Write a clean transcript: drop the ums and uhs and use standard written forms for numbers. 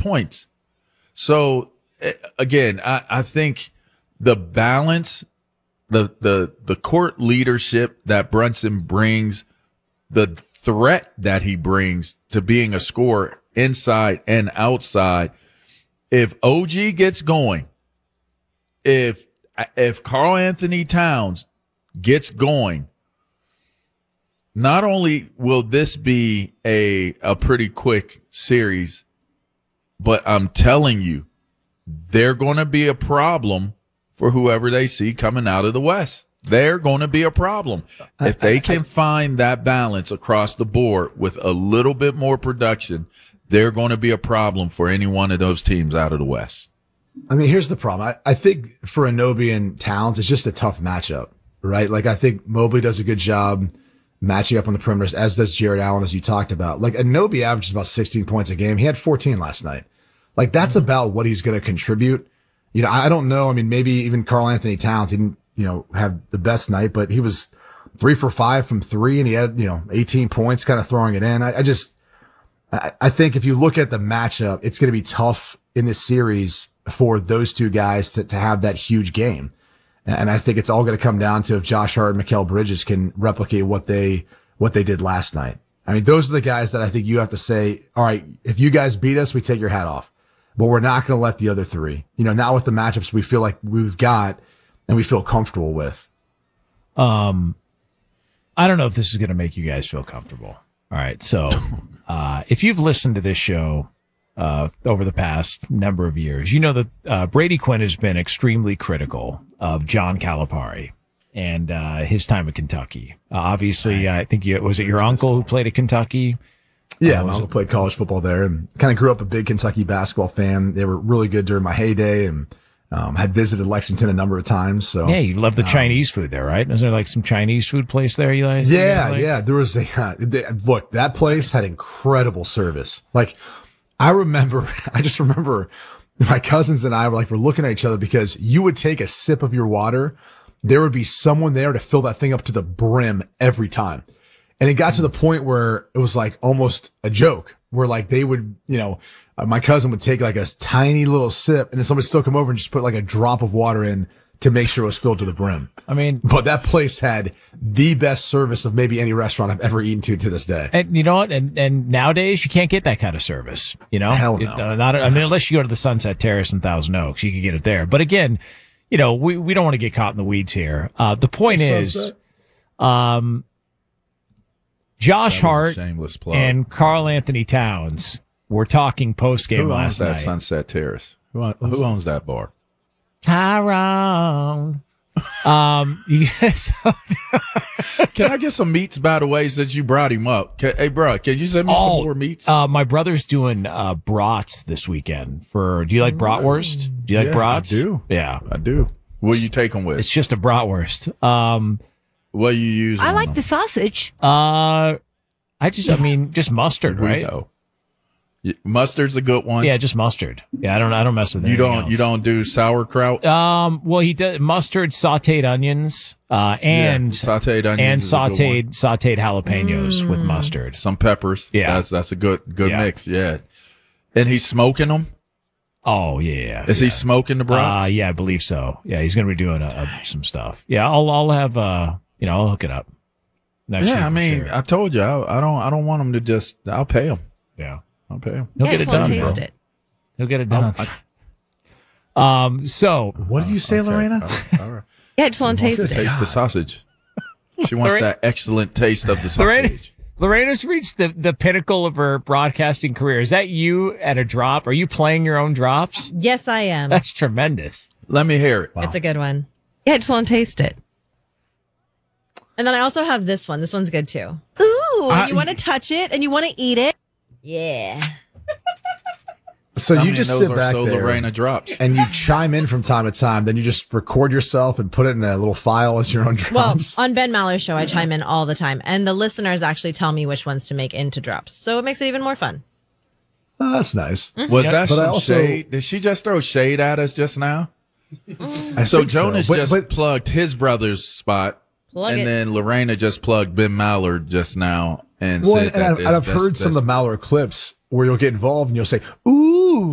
points. So again, I think the balance, the court leadership that Brunson brings, the threat that he brings to being a scorer inside and outside. If OG gets going, if Karl Anthony Towns gets going, not only will this be a pretty quick series, but I'm telling you, they're going to be a problem for whoever they see coming out of the West. They're going to be a problem. If they can find that balance across the board with a little bit more production, they're going to be a problem for any one of those teams out of the West. I mean, here's the problem. I think for Anunoby and Towns, it's just a tough matchup, right? Like, I think Mobley does a good job matching up on the perimeters, as does Jared Allen, as you talked about. Like, Anunoby averages about 16 points a game. He had 14 last night. Like, that's about what he's going to contribute. You know, I don't know. I mean, maybe even Karl Anthony Towns, he didn't, have the best night, but he was 3 for 5 from 3 and he had, 18 points kind of throwing it in. I think if you look at the matchup, it's going to be tough in this series for those two guys to have that huge game. And I think it's all going to come down to if Josh Hart and Mikal Bridges can replicate what they did last night. I mean, those are the guys that I think you have to say, all right, if you guys beat us, we take your hat off, but we're not going to let the other three, not with the matchups we feel like we've got and we feel comfortable with. I don't know if this is going to make you guys feel comfortable. All right. So, if you've listened to this show, over the past number of years, you know that, Brady Quinn has been extremely critical of John Calipari and, his time at Kentucky. Obviously, I think was it your uncle who played at Kentucky? Yeah, my uncle played college football there and kind of grew up a big Kentucky basketball fan. They were really good during my heyday and, had visited Lexington a number of times. So yeah, you love the Chinese food there, right? Is there like some Chinese food place there you guys? Yeah. There was look, that place had incredible service. Like, I just remember my cousins and I were looking at each other because you would take a sip of your water. There would be someone there to fill that thing up to the brim every time. And it got to the point where it was like almost a joke where like they would, my cousin would take like a tiny little sip and then somebody still come over and just put like a drop of water in to make sure it was filled to the brim. I mean, but that place had the best service of maybe any restaurant I've ever eaten to this day. And you know what? And nowadays you can't get that kind of service, Hell no. Unless you go to the Sunset Terrace in Thousand Oaks, you can get it there. But again, we don't want to get caught in the weeds here. The point is, Josh Hart and Karl Anthony Towns were talking post game last night. Who owns that Sunset Terrace? Who owns that bar? Tyrone. You guys. Can I get some meats, by the way, since you brought him up? Hey, bro, can you send me some more meats? My brother's doing brats this weekend. Do you like bratwurst? Do you like brats? I do. Yeah, I do. What do you take them with? It's just a bratwurst. What do you use? I like the sausage. Just mustard, right? Mustard's a good one. Yeah, just mustard. Yeah, I don't mess with anything else. You don't do sauerkraut? Well, he does mustard, sauteed onions, and sauteed onions and sauteed jalapenos with mustard. Some peppers. Yeah. That's a good mix. Yeah. And he's smoking them? Oh, yeah. Is he smoking the brats? Yeah, I believe so. Yeah, he's going to be doing some stuff. Yeah, I'll have, I'll hook it up. Next week, sure. I told you, I don't want him to just, I'll pay him. Yeah. I'll pay him. He'll get it done, taste bro. it. He'll get it done. So. What did you say, Lorena? All right. Yeah, I just want to taste it. Taste the sausage. She wants that excellent taste of the sausage. Lorena's reached the pinnacle of her broadcasting career. Is that you at a drop? Are you playing your own drops? Yes, I am. That's tremendous. Let me hear it. Wow. It's a good one. Yeah, I just want to taste it. And then I also have this one. This one's good too. Ooh, you want to touch it and you want to eat it. Yeah. So you just sit back there Lorena drops. and you chime in from time to time. Then you just record yourself and put it in a little file as your own drops. Well, on Ben Maller's show, I chime in all the time. And the listeners actually tell me which ones to make into drops. So it makes it even more fun. Oh, that's nice. Was that some shade? Did she just throw shade at us just now? So Jonas just plugged his brother's spot. Then Lorena just plugged Ben Maller just now. And said I've heard some of the Maller clips where you'll get involved and you'll say, ooh.